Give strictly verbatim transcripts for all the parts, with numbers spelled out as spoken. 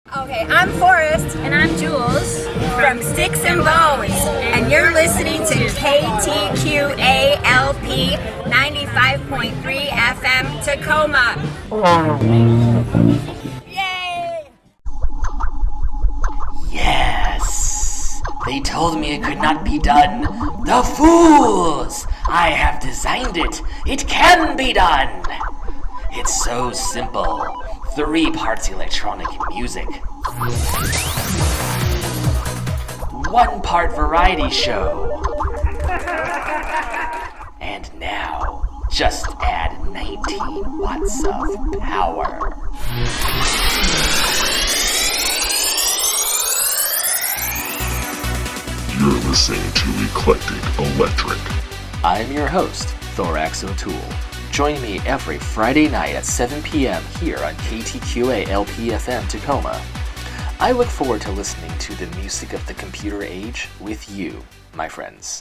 Okay, I'm Forrest. And I'm Jules. From Sticks and Bones. And you're listening to K T Q A L P ninety-five point three F M Tacoma. Yay! Yes! They told me it could not be done. The fools! I have designed it. It can be done. It's so simple. Three parts electronic music. One part variety show. And now, just add nineteen watts of power. You're listening to Eclectic Electric. I'm your host, Thorax O'Toole. Join me every Friday night at seven p.m. here on K T Q A L P F M Tacoma. I look forward to listening to the music of the computer age with you, my friends.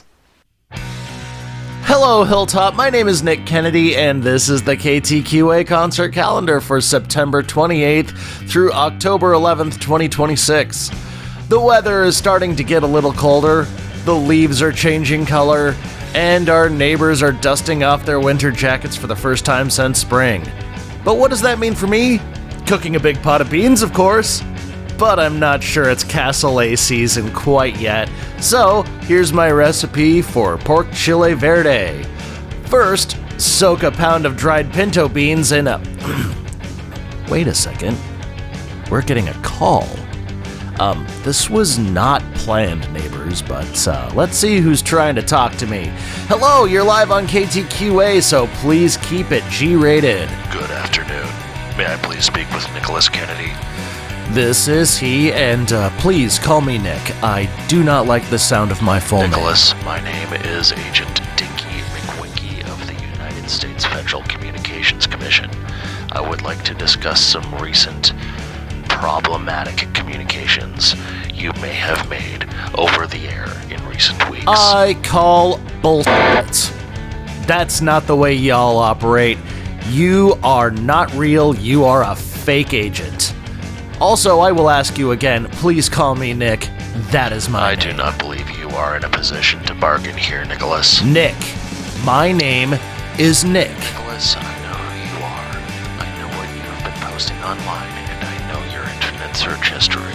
Hello, Hilltop. My name is Nick Kennedy, and this is the K T Q A concert calendar for September twenty-eighth through October eleventh, twenty twenty-six. The weather is starting to get a little colder, the leaves are changing color, and our neighbors are dusting off their winter jackets for the first time since spring. But what does that mean for me? Cooking a big pot of beans, of course. But I'm not sure it's cassoulet season quite yet, so here's my recipe for pork chile verde. First, soak a pound of dried pinto beans in a... Wait a second. We're getting a call. Um, this was not planned, neighbors, but uh, let's see who's trying to talk to me. Hello, you're live on K T Q A, so please keep it G-rated. Good afternoon. May I please speak with Nicholas Kennedy? This is he, and uh, please call me Nick. I do not like the sound of my full Nicholas, name. my name is Agent Dinky McWinky of the United States Federal Communications Commission. I would like to discuss some recent problematic communications you may have made over the air in recent weeks. I call bullshit. That's not the way y'all operate. You are not real, you are a fake agent. Also, I will ask you again, please call me Nick. That is my I name. do not believe you are in a position to bargain here, Nicholas. Nick. My name is Nick. Nicholas, I know who you are. I know what you have been posting online, and I know your internet search history.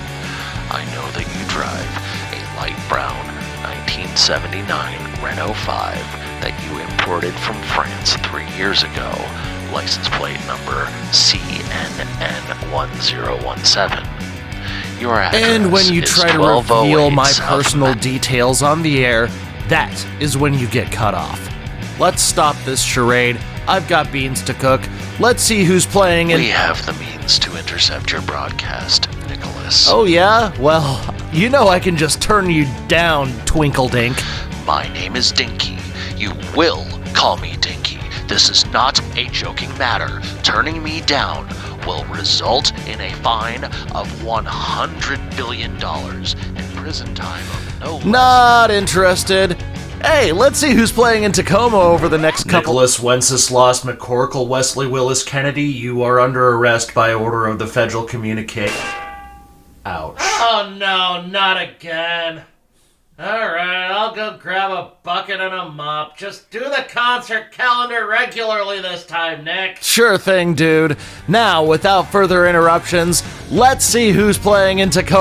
I know that you drive a light brown nineteen seventy-nine Renault five that you imported from France three years ago, license plate number C N N one zero one seven. Your address And when you is try to twelve oh eight reveal my South personal Ma- details on the air, that is when you get cut off. Let's stop this charade. I've got beans to cook. Let's see who's playing in... We have the means to intercept your broadcast, Nicholas. Oh yeah? Well, you know I can just turn you down, Twinkledink. My name is Dinky. You will call me Dinky. This is not a joking matter. Turning me down will result in a fine of one hundred billion dollars and prison time of no less. Not interested. Hey, let's see who's playing in Tacoma over the next couple... Nicholas Wenceslas McCorkle Wesley Willis Kennedy, you are under arrest by order of the Federal Communicate... Ouch. Oh no, not again. Alright, I'll go grab a bucket and a mop. Just do the concert calendar regularly this time, Nick. Sure thing, dude. Now, without further interruptions, let's see who's playing in Tacoma.